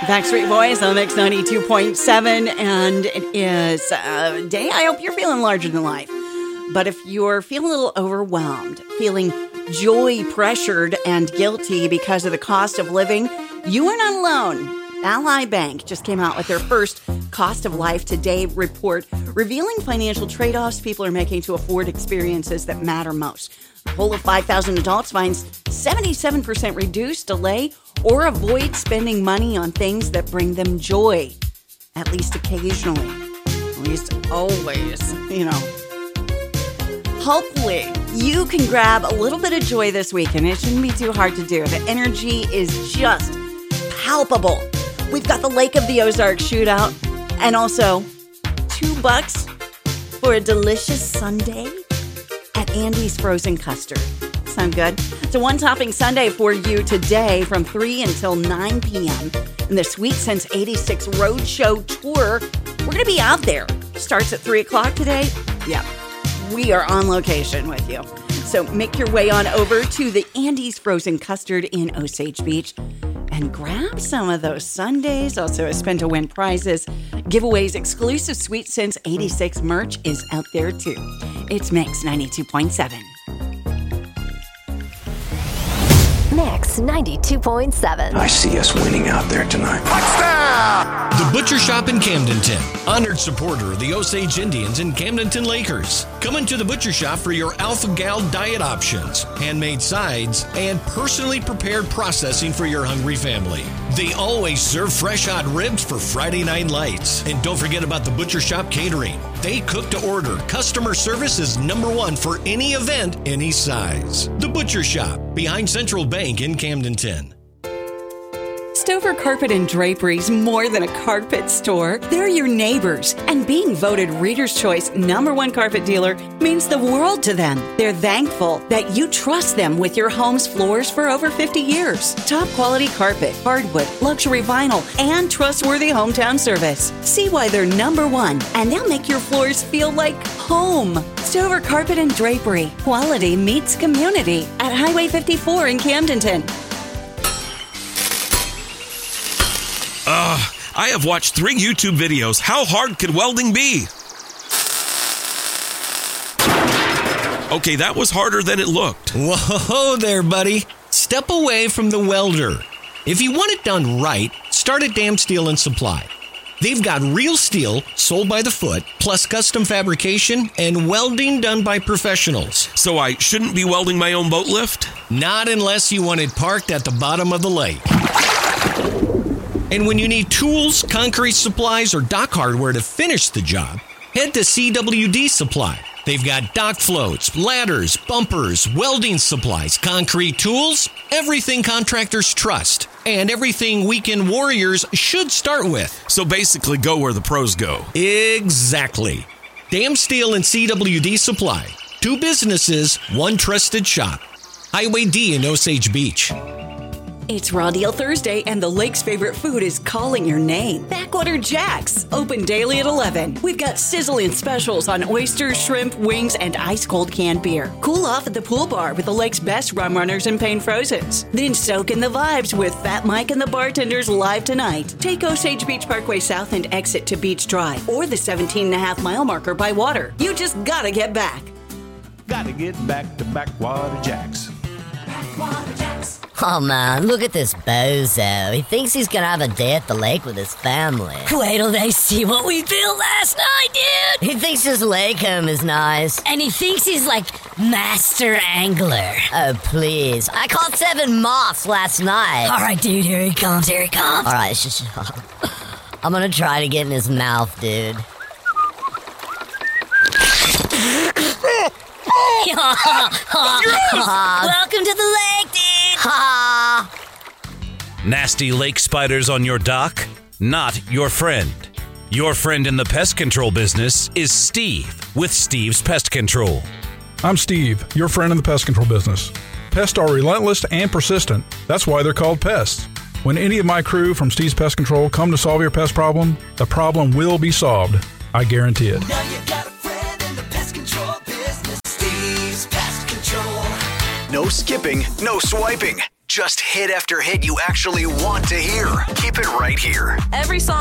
Backstreet Boys on Mix 92.7, and it is a day I hope you're feeling larger than life. But if you're feeling a little overwhelmed, feeling joy pressured and guilty because of the cost of living, you are not alone. Ally Bank just came out with their first Cost of Life Today report, revealing financial trade-offs people are making to afford experiences that matter most. A poll of 5,000 adults finds 77% reduce, delay, or avoid spending money on things that bring them joy, at least occasionally, at least always, Hopefully, you can grab a little bit of joy this weekend. It shouldn't be too hard to do. The energy is just palpable. We've got the Lake of the Ozarks shootout, and also $2 for a delicious sundae at Andy's Frozen Custard. Sound good? It's a one-topping sundae for you today from 3 until 9 p.m. in the Sweet Sense 86 Roadshow Tour. We're going to be out there. Starts at 3 o'clock today. Yep. We are on location with you. So make your way on over to the Andy's Frozen Custard in Osage Beach and grab some of those sundaes. Also, a spin to win prizes, giveaways, exclusive Sweet Sense 86 merch is out there too. It's Mix 92.7. Mix 92.7. I see us winning out there tonight. The Butcher Shop in Camdenton, honored supporter of the Osage Indians and Camdenton Lakers. Come into the Butcher Shop for your Alpha Gal diet options, handmade sides, and personally prepared processing for your hungry family. They always serve fresh hot ribs for Friday night lights. And don't forget about the Butcher Shop catering. They cook to order. Customer service is #1 for any event, any size. The Butcher Shop, behind Central Bank in Camdenton. Stover Carpet and Drapery's more than a carpet store. They're your neighbors. And being voted Reader's Choice #1 carpet dealer means the world to them. They're thankful that you trust them with your home's floors for over 50 years. Top quality carpet, hardwood, luxury vinyl, and trustworthy hometown service. See why they're #1, and they'll make your floors feel like home. Stover Carpet and Drapery. Quality meets community at Highway 54 in Camdenton. I have watched 3 YouTube videos. How hard could welding be? Okay, that was harder than it looked. Whoa there, buddy. Step away from the welder. If you want it done right, start at Dam Steel and Supply. They've got real steel sold by the foot, plus custom fabrication and welding done by professionals. So I shouldn't be welding my own boat lift? Not unless you want it parked at the bottom of the lake. And when you need tools, concrete supplies, or dock hardware to finish the job, head to CWD Supply. They've got dock floats, ladders, bumpers, welding supplies, concrete tools, everything contractors trust, and everything weekend warriors should start with. So basically go where the pros go. Exactly. Dam Steel and CWD Supply. 2 businesses, 1 trusted shop. Highway D in Osage Beach. It's Raw Deal Thursday, and the lake's favorite food is calling your name. Backwater Jack's, open daily at 11. We've got sizzling specials on oysters, shrimp, wings, and ice-cold canned beer. Cool off at the pool bar with the lake's best rum runners and pain frozens. Then soak in the vibes with Fat Mike and the bartenders live tonight. Take Osage Beach Parkway South and exit to Beach Drive, or the 17.5-mile marker by water. You just gotta get back. Gotta get back to Backwater Jack's. Backwater Jack's. Oh man, look at this bozo. He thinks he's gonna have a day at the lake with his family. Wait till they see what we built last night, dude! He thinks his lake home is nice. And he thinks he's like master angler. Oh please, I caught 7 moths last night. Alright dude, here he comes. Alright, I'm gonna try to get in his mouth, dude. Welcome to the lake, dude! Nasty lake spiders on your dock? Not your friend. Your friend in the pest control business is Steve with Steve's Pest Control. I'm Steve, your friend in the pest control business. Pests are relentless and persistent. That's why they're called pests. When any of my crew from Steve's Pest Control come to solve your pest problem, the problem will be solved. I guarantee it. Now you got a friend in the pest control business. Steve's Pest Control. No skipping, no swiping. Just hit after hit you actually want to hear. Keep it right here. Every song